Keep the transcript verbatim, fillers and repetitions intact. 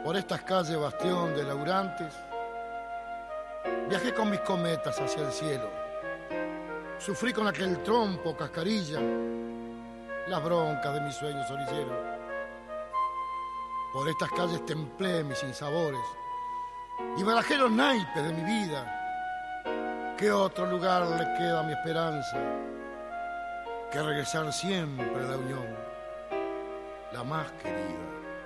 Por estas calles bastión de laburantes, viajé con mis cometas hacia el cielo. Sufrí con aquel trompo cascarilla las broncas de mis sueños oriceros. Por estas calles templé mis sinsabores y barajé los naipes de mi vida. ¿Qué otro lugar le queda a mi esperanza que regresar siempre a la unión, la más querida?